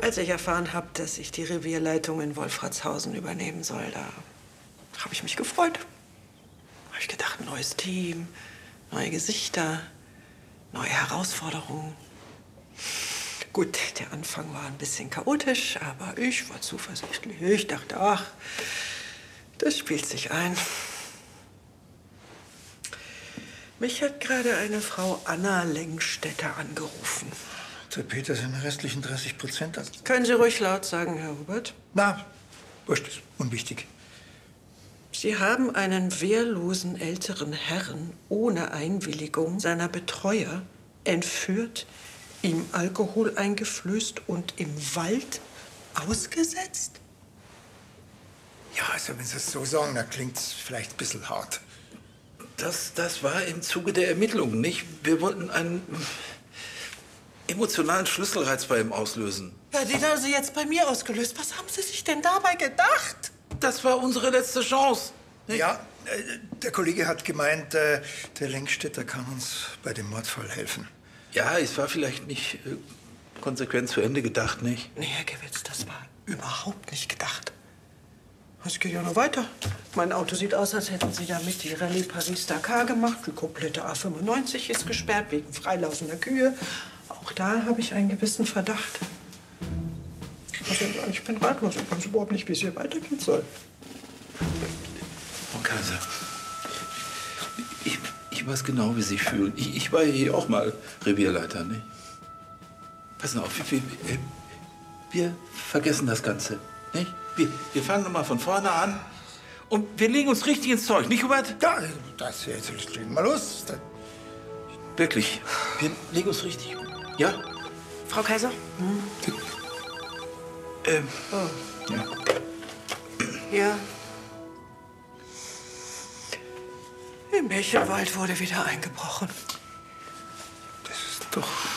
Als ich erfahren habe, dass ich die Revierleitung in Wolfratshausen übernehmen soll, da habe ich mich gefreut. Habe ich gedacht, neues Team, neue Gesichter, neue Herausforderungen. Gut, der Anfang war ein bisschen chaotisch, aber ich war zuversichtlich. Ich dachte, ach, das spielt sich ein. Mich hat gerade eine Frau Anna Lengstetter angerufen. Der Peter seine restlichen 30%. Können Sie ruhig laut sagen, Herr Hubert? Na, wurscht, ist unwichtig. Sie haben einen wehrlosen älteren Herrn ohne Einwilligung seiner Betreuer entführt, ihm Alkohol eingeflößt und im Wald ausgesetzt? Ja, also wenn Sie es so sagen, dann klingt es vielleicht ein bisschen hart. Das war im Zuge der Ermittlungen, nicht? Wir wollten einen emotionalen Schlüsselreiz bei ihm auslösen. Ja, den haben Sie jetzt bei mir ausgelöst. Was haben Sie sich denn dabei gedacht? Das war unsere letzte Chance. Nicht? Ja, der Kollege hat gemeint, der Lengstetter kann uns bei dem Mordfall helfen. Ja, es war vielleicht nicht konsequent zu Ende gedacht, nicht? Nee, Herr Gewitz, das war überhaupt nicht gedacht. Es geht ja noch weiter. Mein Auto sieht aus, als hätten Sie damit die Rallye Paris-Dakar gemacht. Die komplette A95 ist gesperrt wegen freilaufender Kühe. Auch da habe ich einen gewissen Verdacht. Also, ich bin ratlos. Ich weiß überhaupt nicht, wie es hier weitergehen soll. Frau Kaiser, ich weiß genau, wie Sie sich fühlen. Ich war hier auch mal Revierleiter, nicht? Passen auf, wir vergessen das Ganze, nicht? Wir fangen nochmal von vorne an und wir legen uns richtig ins Zeug, nicht, Hubert? Ja, das jetzt legen wir los. Wirklich, wir legen uns richtig. Ja? Frau Kaiser? Ja. Ja. Im Märchenwald wurde wieder eingebrochen. Das ist doch